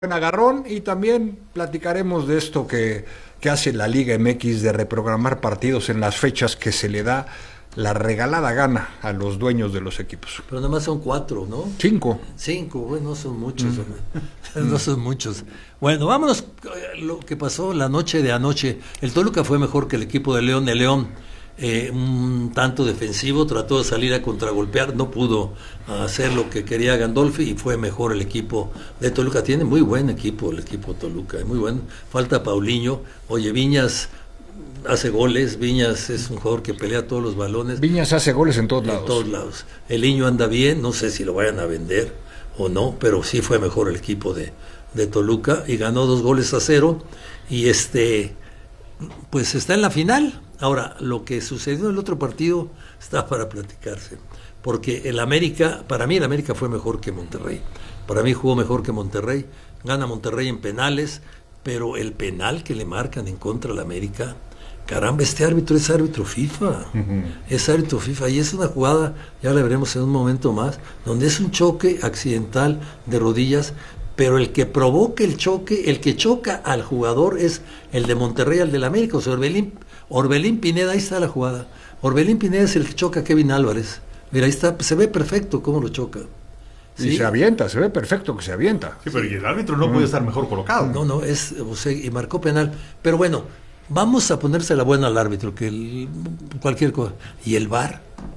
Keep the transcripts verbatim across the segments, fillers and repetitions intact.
buen agarrón y también platicaremos de esto que, que hace la Liga M X de reprogramar partidos en las fechas que se le da la regalada gana a los dueños de los equipos. Pero nada más son cuatro, ¿no? Cinco. Cinco, bueno, no son muchos, mm. no son muchos. Bueno, vámonos a lo que pasó la noche de anoche. El Toluca fue mejor que el equipo de León. El León, eh, un tanto defensivo, trató de salir a contragolpear, no pudo hacer lo que quería Gandolfi y fue mejor el equipo de Toluca. Tiene muy buen equipo el equipo Toluca, muy bueno. Falta Paulinho, oye, Viñas hace goles, Viñas es un jugador que pelea todos los balones. Viñas hace goles en todos en lados. todos lados. El niño anda bien, no sé si lo vayan a vender o no, pero sí fue mejor el equipo de, de Toluca y ganó dos goles a cero y este pues está en la final. Ahora, lo que sucedió en el otro partido está para platicarse, porque el América, para mí el América fue mejor que Monterrey, para mí jugó mejor que Monterrey, gana Monterrey en penales, pero el penal que le marcan en contra al América, caramba, este árbitro es árbitro FIFA, uh-huh. es árbitro FIFA, y es una jugada, ya la veremos en un momento más, donde es un choque accidental de rodillas, pero el que provoca el choque, el que choca al jugador es el de Monterrey, al del América, o sea, Orbelín, Orbelín Pineda, ahí está la jugada, Orbelín Pineda es el que choca a Kevin Álvarez, mira, ahí está, se ve perfecto cómo lo choca. ¿Sí? Y se avienta, se ve perfecto que se avienta. Sí, pero y el árbitro no mm. puede estar mejor colocado. No, no, es, o sea, y marcó penal, pero bueno, vamos a ponerse la buena al árbitro, que el, cualquier cosa. ¿Y el V A R?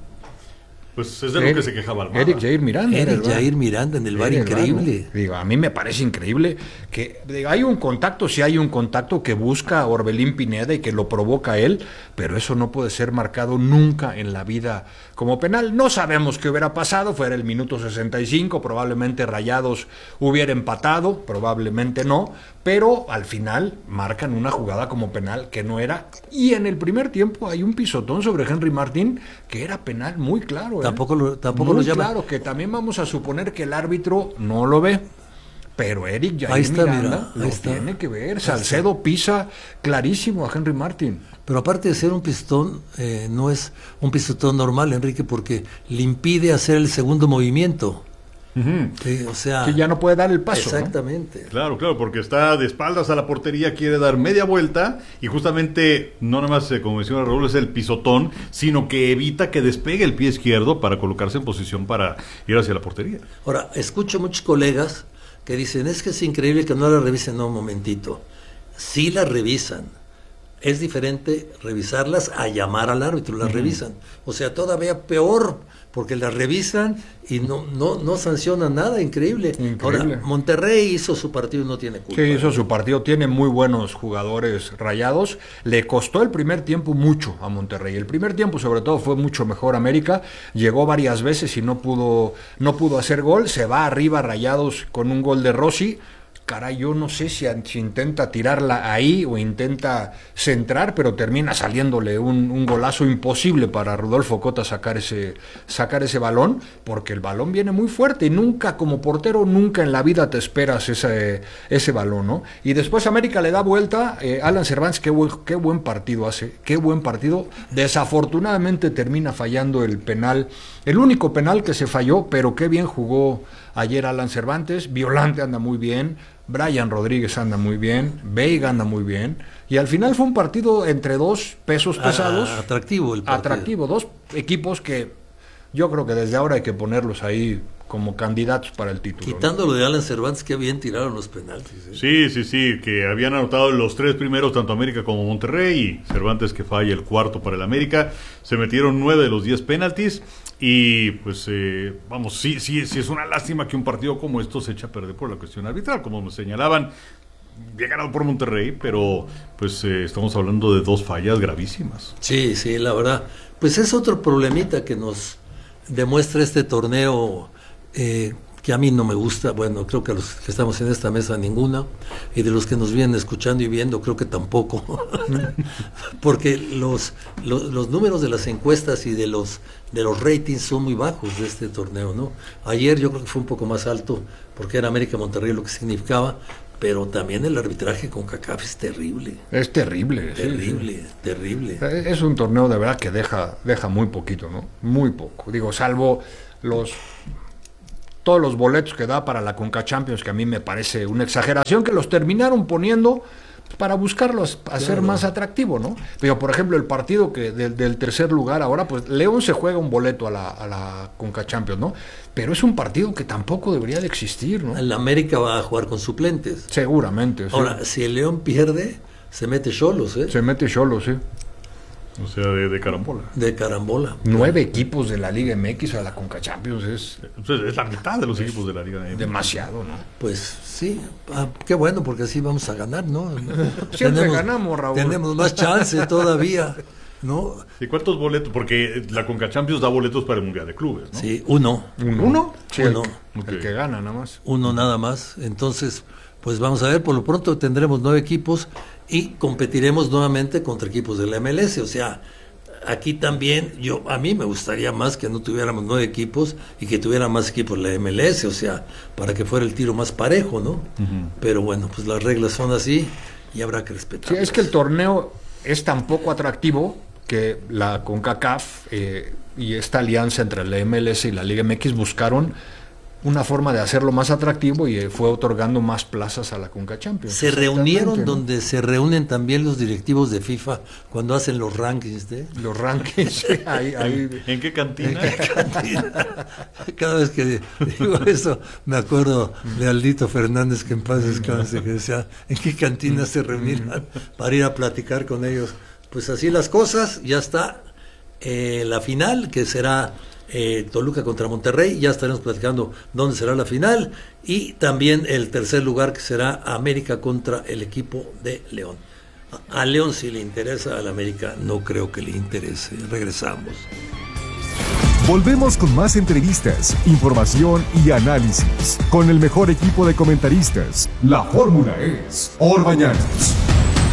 Pues es de lo Eric, que se quejaba Almada. Eric Jair Miranda. Eric Jair Miranda en el V A R, increíble. ¿no? Digo, a mí me parece increíble que digo, hay un contacto, sí hay un contacto que busca a Orbelín Pineda y que lo provoca él, pero eso no puede ser marcado nunca en la vida como penal. No sabemos qué hubiera pasado, fuera el minuto sesenta y cinco, probablemente Rayados hubiera empatado, probablemente no, pero al final marcan una jugada como penal que no era, y en el primer tiempo hay un pisotón sobre Henry Martín que era penal muy claro. ¿eh? Tampoco lo, tampoco muy lo llama. Claro, que también vamos a suponer que el árbitro no lo ve, pero Eric Jair ahí está, Miranda mira, lo está. tiene que ver. Salcedo pisa clarísimo a Henry Martín. Pero aparte de ser un pistón, eh, no es un pistón normal, Enrique, porque le impide hacer el segundo movimiento. Uh-huh. Sí, o sea, que ya no puede dar el paso. Exactamente. ¿no? Claro, claro, porque está de espaldas a la portería, quiere dar media vuelta y justamente no nada más, como menciona Raúl, es el pisotón, sino que evita que despegue el pie izquierdo para colocarse en posición para ir hacia la portería. Ahora, escucho muchos colegas que dicen, es que es increíble que no la revisen. No, un momentito. Sí la revisan. Es diferente revisarlas a llamar al árbitro, las uh-huh. revisan. O sea, todavía peor, porque las revisan y no no no sancionan nada, increíble. increíble. Ahora, Monterrey hizo su partido y no tiene culpa. Sí, hizo su partido, tiene muy buenos jugadores Rayados. Le costó el primer tiempo mucho a Monterrey. El primer tiempo, sobre todo, fue mucho mejor América. Llegó varias veces y no pudo, no pudo hacer gol. Se va arriba Rayados con un gol de Rossi. Caray, yo no sé si, si intenta tirarla ahí o intenta centrar, pero termina saliéndole un, un golazo imposible para Rodolfo Cota sacar ese, sacar ese balón, porque el balón viene muy fuerte y nunca, como portero, nunca en la vida te esperas ese, ese balón, ¿no? Y después América le da vuelta, eh, Alan Cervantes, qué buen, qué buen partido hace, qué buen partido. Desafortunadamente termina fallando el penal, el único penal que se falló, pero qué bien jugó ayer Alan Cervantes. Violante anda muy bien, Brian Rodríguez anda muy bien, Veiga anda muy bien, y al final fue un partido entre dos pesos pesados. Ah, atractivo el partido. Atractivo, dos equipos que yo creo que desde ahora hay que ponerlos ahí como candidatos para el título. Quitando ¿no? lo de Alan Cervantes, que bien tiraron los penaltis. ¿eh? Sí, sí, sí, que habían anotado los tres primeros, tanto América como Monterrey, y Cervantes que falla el cuarto para el América. Se metieron nueve de los diez penaltis. Y pues eh, vamos, sí, sí, sí es una lástima que un partido como esto se eche a perder por la cuestión arbitral, como nos señalaban, bien ganado por Monterrey, pero pues eh, estamos hablando de dos fallas gravísimas. Sí, sí, la verdad, pues es otro problemita que nos demuestra este torneo, eh, que a mí no me gusta. Bueno, creo que a los que estamos en esta mesa ninguna, y de los que nos vienen escuchando y viendo creo que tampoco, porque los, los los números de las encuestas y de los de los ratings son muy bajos de este torneo, ¿no? Ayer yo creo que fue un poco más alto porque era América Monterrey lo que significaba, pero también el arbitraje con CACAF es terrible. Es terrible. Terrible, sí, sí. terrible. Es un torneo de verdad que deja deja muy poquito, ¿no? Muy poco. Digo, salvo los todos los boletos que da para la Conca Champions, que a mí me parece una exageración, que los terminaron poniendo para buscarlos, hacer claro. más atractivo, ¿no? Pero, por ejemplo, el partido que del, del tercer lugar ahora, pues León se juega un boleto a la, a la Conca Champions, ¿no? Pero es un partido que tampoco debería de existir, ¿no? El América va a jugar con suplentes. Seguramente, sí. Ahora, si el León pierde, se mete Xolos, ¿eh? Se mete Xolos, sí. O sea, de, de carambola. De carambola. Nueve equipos de la Liga M X a la Conca Champions es... Es la mitad de los equipos de la Liga M X. Demasiado, ¿no? Pues sí, ah, qué bueno, porque así vamos a ganar, ¿no? Siempre tenemos, ganamos, Raúl. Tenemos más chance todavía, ¿no? ¿Y cuántos boletos? Porque la Conca Champions da boletos para el Mundial de Clubes, ¿no? Sí, uno. ¿Uno? ¿Uno? Sí, uno. El, okay. el que gana, nada más. Uno nada más. Entonces, pues vamos a ver, por lo pronto tendremos nueve equipos y competiremos nuevamente contra equipos de la M L S, o sea... Aquí también, yo a mí me gustaría más que no tuviéramos nueve equipos y que tuviera más equipos la M L S, o sea, para que fuera el tiro más parejo, ¿no? Uh-huh. Pero bueno, pues las reglas son así y habrá que respetarlas. Sí, es que el torneo es tan poco atractivo que la CONCACAF eh, y esta alianza entre la M L S y la Liga M X buscaron una forma de hacerlo más atractivo y fue otorgando más plazas a la Conca Champions. Se reunieron, ¿no? Donde se reúnen también los directivos de FIFA cuando hacen los rankings, ¿eh? Los rankings, ahí, ahí. ¿En qué cantina? ¿En qué cantina? Cada vez que digo eso, me acuerdo de Aldito Fernández, que en paz descanse, que decía, ¿en qué cantina se reunían para ir a platicar con ellos? Pues así las cosas, ya está eh, la final, que será... Eh, Toluca contra Monterrey, ya estaremos platicando dónde será la final, y también el tercer lugar, que será América contra el equipo de León. A, a León sí le interesa, al América no creo que le interese. Regresamos. Volvemos con más entrevistas, información y análisis con el mejor equipo de comentaristas. La fórmula es Orbañanos.